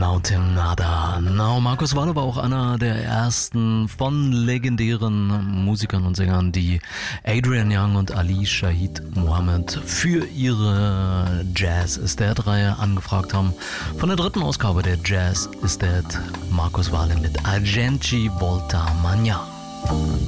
Mountain Nada. Markus Waller war auch einer der ersten von legendären Musikern und Sängern, die Adrian Young und Ali Shaheed Muhammad für ihre Jazz is Dead-Reihe angefragt haben. Von der dritten Ausgabe der Jazz is Dead, Markus Waller mit Argenti Volta Magna.